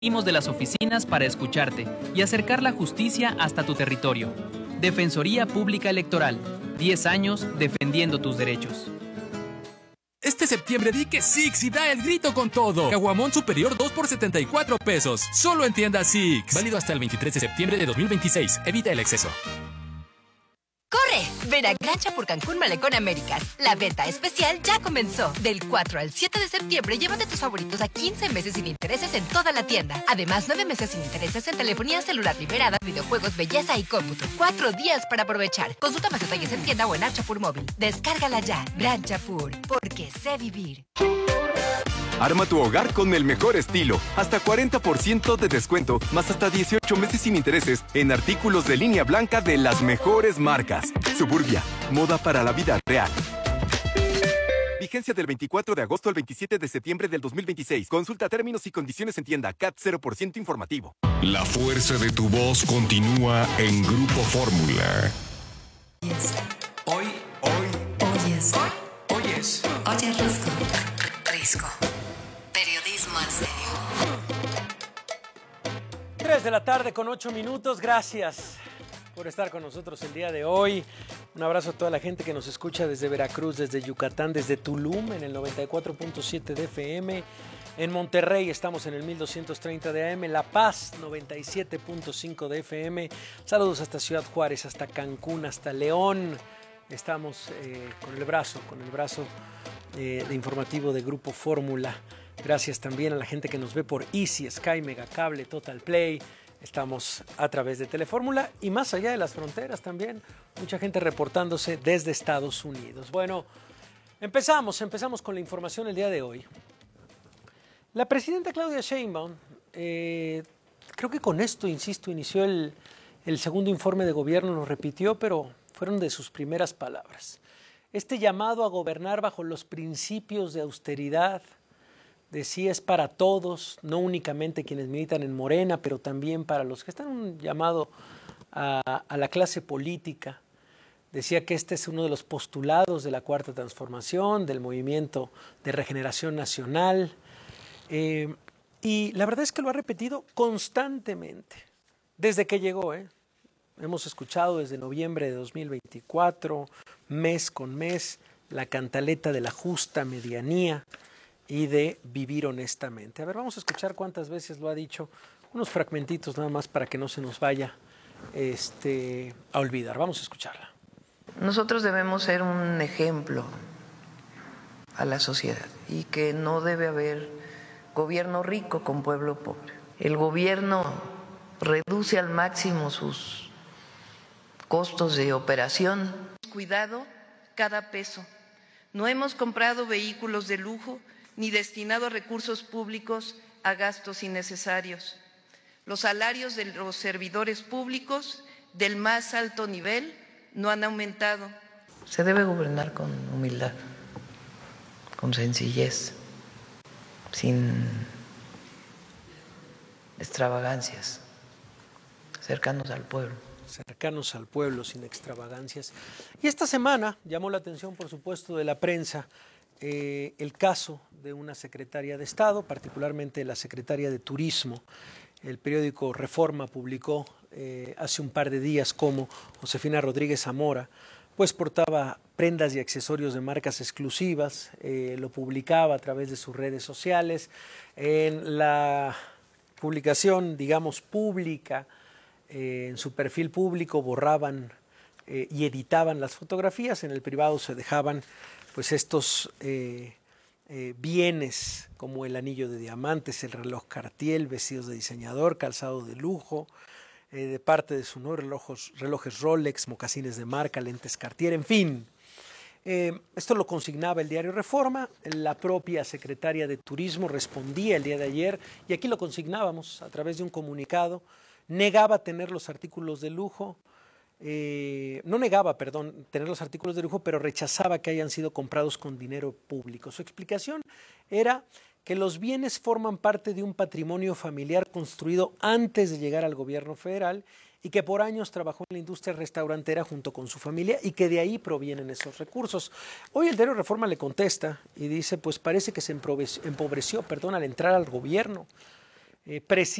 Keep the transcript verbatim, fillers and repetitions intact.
Salimos de las oficinas para escucharte y acercar la justicia hasta tu territorio. Defensoría Pública Electoral. diez años defendiendo tus derechos. Este septiembre di que Six y da el grito con todo. Caguamón superior dos por setenta y cuatro pesos. Solo en tienda Six. Válido hasta el veintitrés de septiembre de dos mil veintiséis. Evita el exceso. ¡Corre! Ven a Gran Chapur Cancún Malecón Américas. La venta especial ya comenzó. Del cuatro al siete de septiembre, llévate tus favoritos a quince meses sin intereses en toda la tienda. Además, nueve meses sin intereses en telefonía celular liberada, videojuegos, belleza y cómputo. Cuatro días para aprovechar. Consulta más detalles en tienda o en App Chapur Móvil. Descárgala ya. Gran Chapur, porque sé vivir. Arma tu hogar con el mejor estilo. Hasta cuarenta por ciento de descuento, más hasta dieciocho meses sin intereses en artículos de línea blanca de las mejores marcas. Suburbia, moda para la vida real. Vigencia del veinticuatro de agosto al veintisiete de septiembre del dos mil veintiséis. Consulta términos y condiciones en tienda. C A T cero por ciento informativo. La fuerza de tu voz continúa en Grupo Fórmula. Hoy, hoy, Oyes. oyes. Oye, Risco. Risco. Periodismo en serio. tres de la tarde con ocho minutos. Gracias por estar con nosotros el día de hoy. Un abrazo a toda la gente que nos escucha desde Veracruz, desde Yucatán, desde Tulum en el noventa y cuatro punto siete de F M. En Monterrey estamos en el mil doscientos treinta de A M. La Paz, noventa y siete punto cinco de F M. Saludos hasta Ciudad Juárez, hasta Cancún, hasta León. Estamos eh, con el brazo, con el brazo eh, de informativo de Grupo Fórmula. Gracias también a la gente que nos ve por Easy, Sky, Megacable, Total Play. Estamos a través de Telefórmula y más allá de las fronteras también. Mucha gente reportándose desde Estados Unidos. Bueno, empezamos, empezamos con la información el día de hoy. La presidenta Claudia Sheinbaum, eh, creo que con esto, insisto, inició el, el segundo informe de gobierno, lo repitió, pero fueron de sus primeras palabras. Este llamado a gobernar bajo los principios de austeridad, decía, es para todos, no únicamente quienes militan en Morena, pero también para los que están en un llamado a, a la clase política. Decía que este es uno de los postulados de la Cuarta Transformación, del Movimiento de Regeneración Nacional. Eh, y la verdad es que lo ha repetido constantemente, desde que llegó. ¿eh? Hemos escuchado desde noviembre de dos mil veinticuatro, mes con mes, la cantaleta de la justa medianía y de vivir honestamente. A ver, vamos a escuchar cuántas veces lo ha dicho, unos fragmentitos nada más para que no se nos vaya este, a olvidar. Vamos a escucharla. Nosotros debemos ser un ejemplo a la sociedad y que no debe haber gobierno rico con pueblo pobre. El gobierno reduce al máximo sus costos de operación. Cuidado cada peso. No hemos comprado vehículos de lujo ni destinado recursos públicos a gastos innecesarios. Los salarios de los servidores públicos del más alto nivel no han aumentado. Se debe gobernar con humildad, con sencillez, sin extravagancias, cercanos al pueblo. Cercanos al pueblo, sin extravagancias. Y esta semana llamó la atención, por supuesto, de la prensa eh, el caso de una secretaria de Estado, particularmente la secretaria de Turismo. El periódico Reforma publicó eh, hace un par de días cómo Josefina Rodríguez Zamora pues portaba prendas y accesorios de marcas exclusivas, eh, lo publicaba a través de sus redes sociales. En la publicación, digamos, pública, eh, en su perfil público borraban eh, y editaban las fotografías, en el privado se dejaban pues estos eh, eh, bienes como el anillo de diamantes, el reloj Cartier, vestidos de diseñador, calzado de lujo, eh, de parte de su novio, relojes, relojes Rolex, mocasines de marca, lentes Cartier, en fin. Eh, esto lo consignaba el diario Reforma, la propia secretaria de Turismo respondía el día de ayer y aquí lo consignábamos a través de un comunicado, negaba tener los artículos de lujo, eh, no negaba, perdón, tener los artículos de lujo, pero rechazaba que hayan sido comprados con dinero público. Su explicación era que los bienes forman parte de un patrimonio familiar construido antes de llegar al gobierno federal y que por años trabajó en la industria restaurantera junto con su familia y que de ahí provienen esos recursos. Hoy el diario Reforma le contesta y dice, pues parece que se empobreció, empobreció perdón, al entrar al gobierno. eh,